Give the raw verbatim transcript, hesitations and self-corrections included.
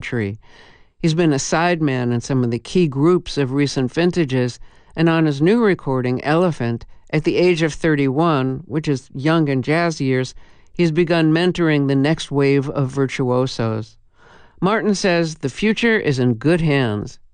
century. He's been a sideman in some of the key groups of recent vintages, and on his new recording, Elephant, at the age of thirty-one, which is young in jazz years, he's begun mentoring the next wave of virtuosos. Martin says the future is in good hands.